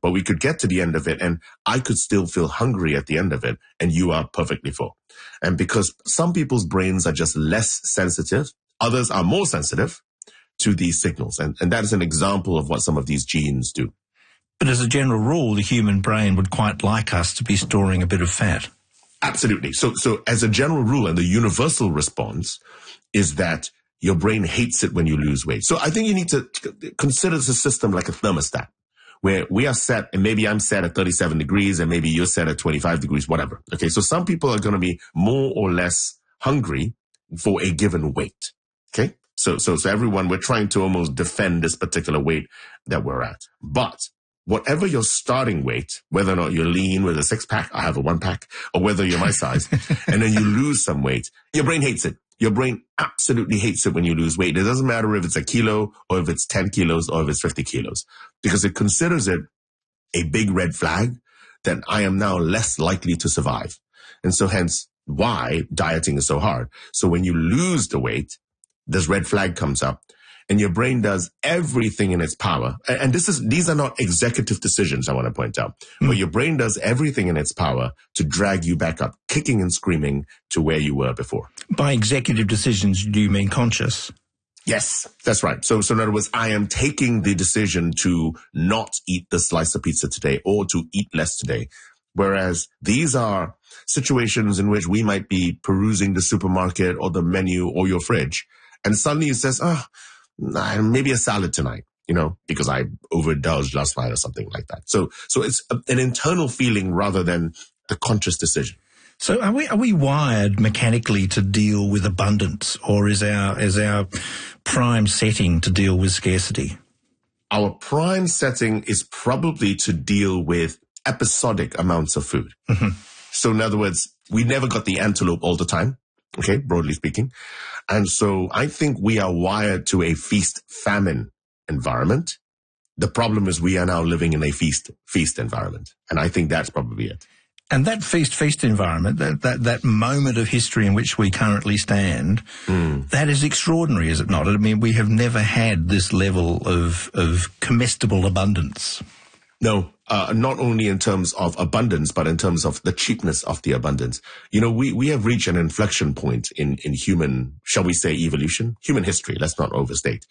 But we could get to the end of it and I could still feel hungry at the end of it and you are perfectly full. And because some people's brains are just less sensitive, others are more sensitive to these signals. And that is an example of what some of these genes do. But as a general rule, the human brain would quite like us to be storing a bit of fat. Absolutely. So as a general rule, and the universal response is that your brain hates it when you lose weight. So I think you need to consider the system like a thermostat, where we are set, and maybe I'm set at 37 degrees, and maybe you're set at 25 degrees, whatever. Okay, so some people are going to be more or less hungry for a given weight. Okay, so everyone, we're trying to almost defend this particular weight that we're at. But whatever your starting weight, whether or not you're lean with a 6-pack, I have a 1-pack, or whether you're my size, and then you lose some weight, your brain hates it. Your brain absolutely hates it when you lose weight. It doesn't matter if it's a kilo or if it's 10 kilos or if it's 50 kilos, because it considers it a big red flag that I am now less likely to survive. And so hence why dieting is so hard. So when you lose the weight, this red flag comes up. And your brain does everything in its power. And these are not executive decisions, I want to point out. But your brain does everything in its power to drag you back up, kicking and screaming to where you were before. By executive decisions, do you mean conscious? Yes, that's right. So in other words, I am taking the decision to not eat the slice of pizza today or to eat less today. Whereas these are situations in which we might be perusing the supermarket or the menu or your fridge. And suddenly it says, maybe a salad tonight, because I overindulged last night or something like that. So it's an internal feeling rather than the conscious decision. So are we wired mechanically to deal with abundance, or is our prime setting to deal with scarcity? Our prime setting is probably to deal with episodic amounts of food. Mm-hmm. So in other words, we never got the antelope all the time. Okay, broadly speaking. And so I think we are wired to a feast-famine environment. The problem is we are now living in a feast environment. And I think that's probably it. And that feast environment, that moment of history in which we currently stand, that is extraordinary, is it not? I mean, we have never had this level of comestible abundance. No, not only in terms of abundance, but in terms of the cheapness of the abundance. We have reached an inflection point in human, shall we say, evolution, human history. Let's not overstate.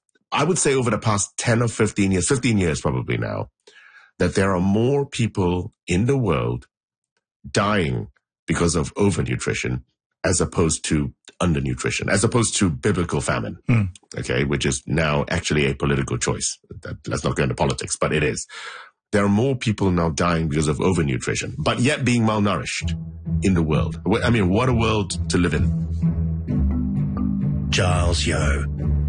I would say over the past 10 or 15 years probably now, that there are more people in the world dying because of overnutrition as opposed to undernutrition, as opposed to biblical famine, okay, which is now actually a political choice. Let's not go into politics, but it is. There are more people now dying because of overnutrition, but yet being malnourished in the world. I mean, what a world to live in. Giles Yeo.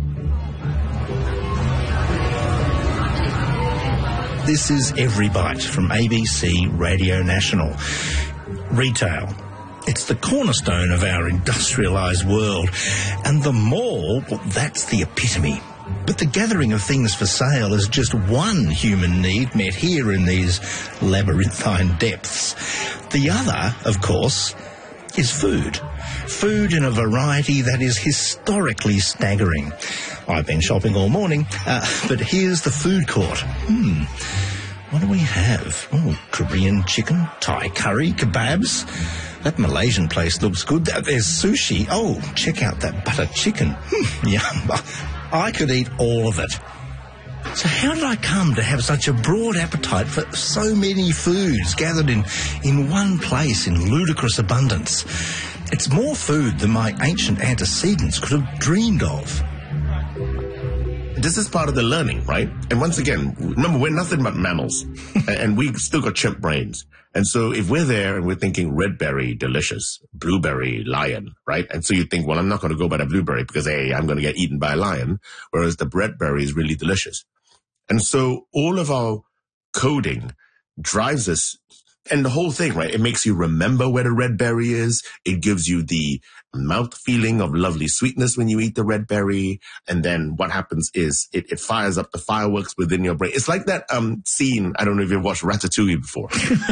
This is Every Bite from ABC Radio National. Retail. It's the cornerstone of our industrialised world. And the mall, well, that's the epitome. But the gathering of things for sale is just one human need met here in these labyrinthine depths. The other, of course, is food. Food in a variety that is historically staggering. I've been shopping all morning, but here's the food court. What do we have? Oh, Korean chicken, Thai curry, kebabs. That Malaysian place looks good. There's sushi. Oh, check out that butter chicken. Yum. I could eat all of it. So how did I come to have such a broad appetite for so many foods gathered in one place in ludicrous abundance? It's more food than my ancient antecedents could have dreamed of. This is part of the learning, right? And once again, remember, we're nothing but mammals. And we still got chimp brains. And so if we're there and we're thinking red berry, delicious, blueberry, lion, right? And so you think, well, I'm not going to go by the blueberry because, hey, I'm going to get eaten by a lion, whereas the red berry is really delicious. And so all of our coding drives us, and the whole thing, right? It makes you remember where the red berry is. It gives you the mouth feeling of lovely sweetness when you eat the red berry. And then what happens is it fires up the fireworks within your brain. It's like that scene, I don't know if you've watched Ratatouille before,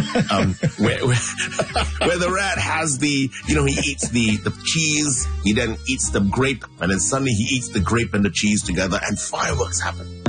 where the rat has he eats the cheese, he then eats the grape, and then suddenly he eats the grape and the cheese together, and fireworks happen.